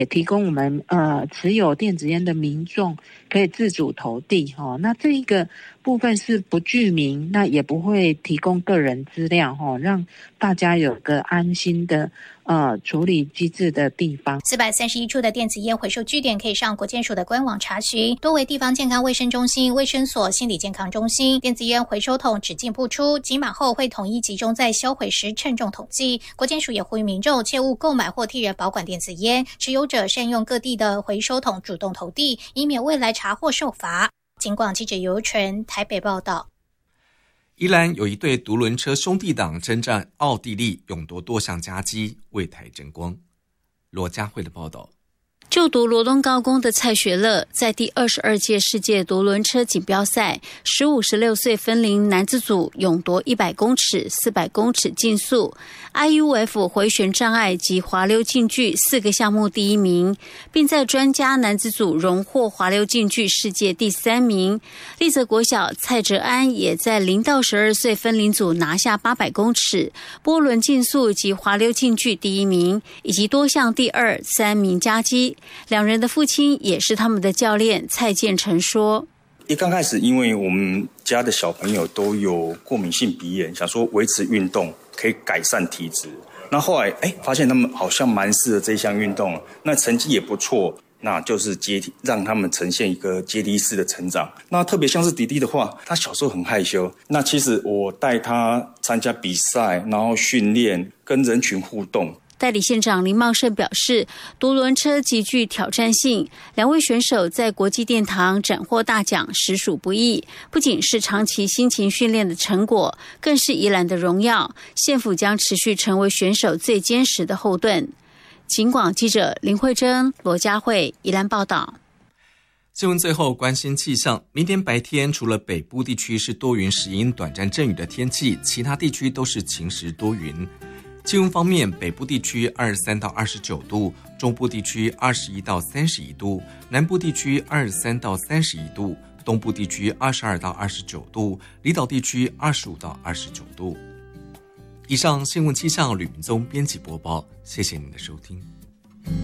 也提供我们持有电子烟的民众可以自主投递那这一个部分是不具名，那也不会提供个人资料让大家有个安心的处理机制的地方。 431处的电子烟回收据点可以上国健署的官网查询，多为地方健康卫生中心、卫生所、心理健康中心。电子烟回收桶只进不出，集满后会统一集中在销毁时称重统计。国健署也呼吁民众切勿购买或替人保管电子烟，持有者善用各地的回收桶主动投递，以免未来查获受罚。警广记者尤纯台北报道。 宜兰有一对独轮车兄弟党征战奥地利，勇夺多项佳绩，为台争光。罗佳慧的报道。 就读罗东高工的蔡学乐，在第22届世界独轮车锦标赛15、16岁分龄男子组勇夺100公尺、400公尺竞速、IUF 回旋障碍及滑溜竞距4个项目第1名，并在专家男子组荣获滑溜竞距世界第3名。立泽国小蔡哲安也在0到12岁分龄组拿下800公尺、波轮竞速及滑溜竞距第1名，以及多项第2、3名佳绩。两人的父亲也是他们的教练蔡建成说， 刚开始因为我们家的小朋友都有过敏性鼻炎，想说维持运动可以改善体质，那后来发现他们好像蛮适合这项运动，那成绩也不错，那就是让他们呈现一个阶梯式的成长。那特别像是弟弟的话，他小时候很害羞，那其实我带他参加比赛，然后训练跟人群互动。 代理县长林茂盛表示，独轮车极具挑战性，两位选手在国际殿堂斩获大奖实属不易，不仅是长期辛勤训练的成果，更是宜兰的荣耀。县府将持续成为选手最坚实的后盾。警广记者林慧珍、罗佳慧宜兰报道。 新闻最后关心气象，明天白天除了北部地区是多云时阴短暂阵雨的天气，其他地区都是晴时多云。气温方面，北部地区23到29度，中部地区21到31度，南部地区23到31度，东部地区22到29度，离岛地区25到29度。以上新闻气象吕明宗编辑播报，谢谢您的收听。